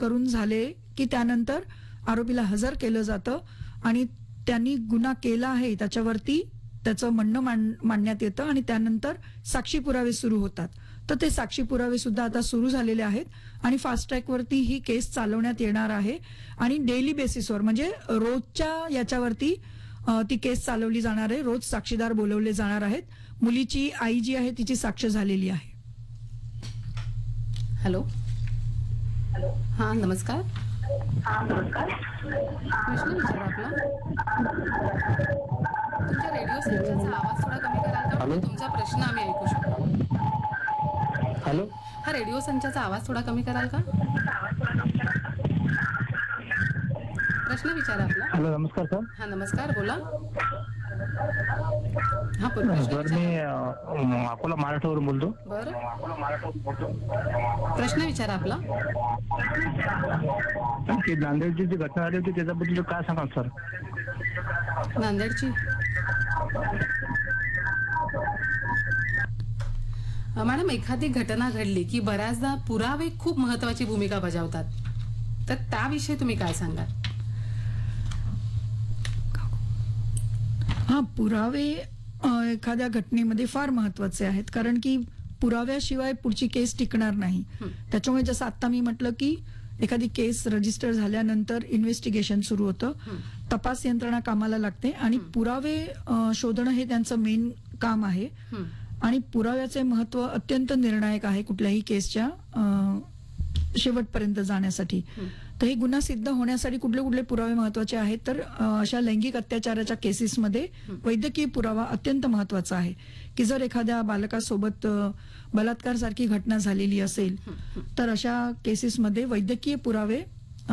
करून झाले की त्यानंतर आरोपीला हजर केलं जातं आणि त्यांनी गुन्हा केला आहे त्याच्यावरती त्याचं म्हणणं मांडण्यात येतं आणि त्यानंतर साक्षी पुरावे सुरू होतात. तर ते साक्षी पुरावे सुद्धा आता सुरू झालेले आहेत आणि फास्ट ट्रॅकवरती ही केस चालवण्यात येणार आहे आणि डेली बेसिसवर म्हणजे रोजच्या याच्यावरती ती केस चालवली जाणार आहे. रोज साक्षीदार बोलवले जाणार आहेत. मुलीची आई जी आहे तिची साक्ष झालेली आहे. हॅलो हा नमस्कार. प्रश्न विचारा आपला. तुमच्या रेडिओ सेंटरचा आवाज थोडा कमी कराल का? म्हणजे तुमचा प्रश्न आम्ही ऐकू शकतो. हॅलो हा रेडिओ संचाचा आवाज थोडा कमी कराल का? प्रश्न विचारा आपला. हॅलो नमस्कार सर. हा नमस्कार बोला. हा सर मी अकोला महाराष्ट्रावरून बोलतो. बरं प्रश्न विचारा आपला. ती नांदेडची जी घटना झाली होती त्याच्याबद्दल काय सांगाल सर? नांदेडची मॅडम एखादी घटना घडली की बऱ्याचदा पुरावे खूप महत्वाची भूमिका बजावतात, तर त्याविषयी तुम्ही काय सांगाल? हा पुरावे एखाद्या घटनेमध्ये फार महत्वाचे आहेत कारण की पुराव्याशिवाय पुढची केस टिकणार नाही. त्याच्यामुळे जसं आता मी म्हटलं की एखादी केस रजिस्टर झाल्यानंतर इन्व्हेस्टिगेशन सुरू होतं, तपास यंत्रणा कामाला लागते आणि पुरावे शोधणं हे त्यांचं मेन काम आहे आणि पुराव्याचे महत्व अत्यंत निर्णायक आहे कुठल्याही केसच्या शेवटपर्यंत जाण्यासाठी. तर हे गुन्हा सिद्ध होण्यासाठी कुठले कुठले पुरावे महत्वाचे आहेत, तर अशा लैंगिक अत्याचाराच्या केसेसमध्ये वैद्यकीय पुरावा अत्यंत महत्वाचा आहे की जर एखाद्या बालकासोबत बलात्कार सारखी घटना झालेली असेल तर अशा केसेसमध्ये वैद्यकीय पुरावे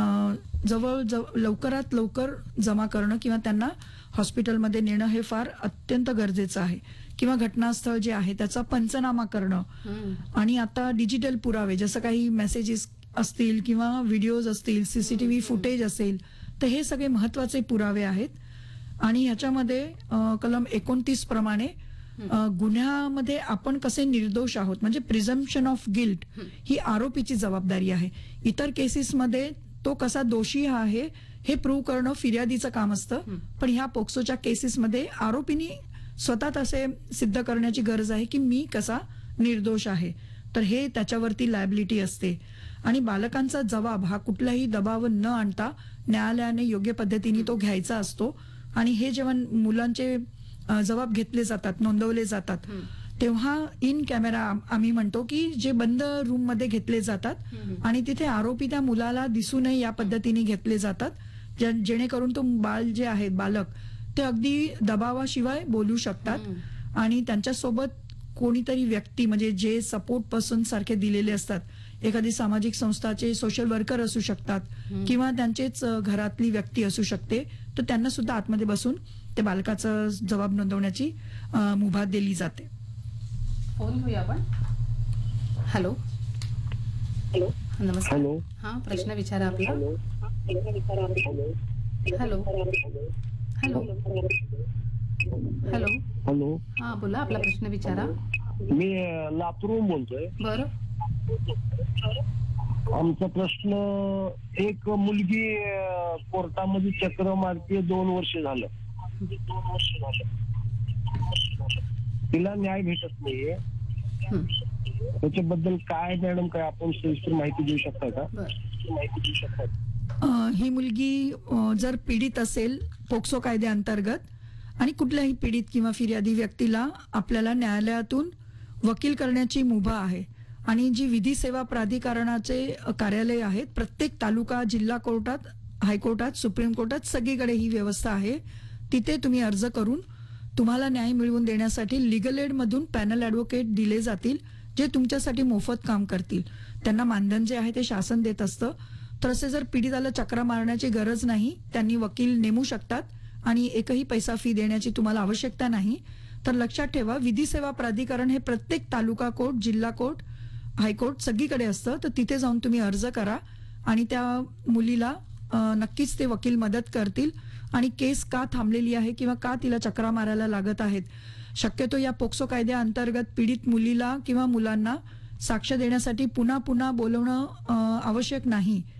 लवकरात लवकर जमा करणं किंवा त्यांना हॉस्पिटलमध्ये नेणं हे फार अत्यंत गरजेचं आहे. किंवा घटनास्थळ जे आहे त्याचा पंचनामा करणं आणि आता डिजिटल पुरावे जसं काही मेसेजेस असतील किंवा व्हिडिओज असतील, सीसीटीव्ही फुटेज असेल, तर हे सगळे महत्वाचे पुरावे आहेत. आणि ह्याच्यामध्ये कलम 29 प्रमाणे गुन्ह्यामध्ये आपण कसे निर्दोष आहोत म्हणजे प्रिझम्पशन ऑफ गिल्ट ही आरोपीची जबाबदारी आहे. इतर केसेसमध्ये तो कसा दोषी आहे हे प्रूव्ह करणं फिर्यादीचं काम असतं, पण ह्या पोक्सोच्या केसेसमध्ये आरोपींनी स्वतःच असे सिद्ध करण्याची गरज आहे की मी कसा निर्दोष आहे. तर हे त्याच्यावरती लायबिलिटी असते आणि बालकांचा जबाब हा कुठलाही दबाव न आणता न्यायालयाने योग्य पद्धतीने तो घ्यायचा असतो. आणि हे जेव्हा मुलांचे जबाब घेतले जातात, नोंदवले जातात, तेव्हा इन कॅमेरा आम्ही म्हणतो की जे बंद रूम मध्ये घेतले जातात आणि तिथे आरोपी त्या मुलाला दिसू नये या पद्धतीने घेतले जातात, जेणेकरून तो बाल जे आहे बालक ते अगदी दबावाशिवाय बोलू शकतात आणि त्यांच्यासोबत कोणीतरी व्यक्ती म्हणजे जे सपोर्ट पर्सन सारखे दिलेले असतात, एखादी सामाजिक संस्थाचे सोशल वर्कर असू शकतात किंवा त्यांचेच घरातली व्यक्ती असू शकते, तर त्यांना सुद्धा आतमध्ये बसून ते बालकाचा जबाब नोंदवण्याची मुभा दिली जाते. फोन घेऊया आपण. हॅलो नमस्कार. हॅलो हा प्रश्न विचारा आपला. हॅलो हॅलो हॅलो हॅलो हा बोला आपला प्रश्न विचारा. मी लातूरहून बोलतोय. बरं आमचा प्रश्न, एक मुलगी कोर्टामध्ये चक्र मारते 2 वर्ष झालं, तिला न्याय भेटत नाहीये, त्याच्याबद्दल काय मॅडम काय आपण सविस्तर माहिती देऊ शकता का? ही मुलगी जर पीडित असेल पोक्सो कायद्याअंतर्गत आणि कुठल्याही पीडित किंवा फिर्यादी व्यक्तीला आपल्याला न्यायालयातून वकील करण्याची मुभा आहे. आणि जी विधी सेवा प्राधिकरणाचे कार्यालय आहेत प्रत्येक तालुका, जिल्हा कोर्टात, हायकोर्टात, सुप्रीम कोर्टात सगळीकडे ही व्यवस्था आहे. तिथे तुम्ही अर्ज करून तुम्हाला न्याय मिळवून देण्यासाठी लिगल एड मधून पॅनल ॲडव्होकेट दिले जातील जे तुमच्यासाठी मोफत काम करतील. त्यांना मानधन जे आहे ते शासन देत असतं. तर असे जर पीडिताला चक्रा मारण्याची गरज नाही, त्यांनी वकील नेमू शकतात आणि एकही पैसा फी देण्याची तुम्हाला आवश्यकता नाही. तर लक्षात ठेवा, विधी सेवा प्राधिकरण हे प्रत्येक तालुका कोर्ट, जिल्हा कोर्ट, हायकोर्ट सगळीकडे असतं. तर तिथे जाऊन तुम्ही अर्ज करा आणि त्या मुलीला नक्कीच ते वकील मदत करतील आणि केस का थांबलेली आहे किंवा का तिला चक्रा मारायला लागत आहेत. शक्यतो या पोक्सो कायद्याअंतर्गत पीडित मुलीला किंवा मुलांना साक्ष देण्यासाठी पुन्हा पुन्हा बोलवणं आवश्यक नाही.